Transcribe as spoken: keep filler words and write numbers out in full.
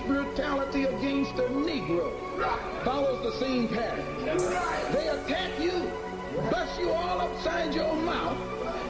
brutality against the Negro follows the same pattern. They attack you